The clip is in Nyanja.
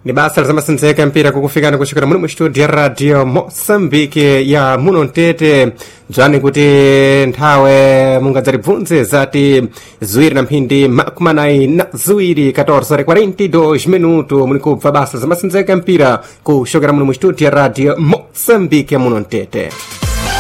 ni basa lizamasenzeka mpira kukufikana kuchokera muno mu studio ya radio Mosambike ya muno Mtete dzwani kuti nthawe mungadzalibvunze zati ziwiri na mphindi makumanayi na ziwiri 14:42 minuto muli kubva basa lizamasenzeka mpira kuchokera muno mu studio ya radio Mosambike ya muno Mtete.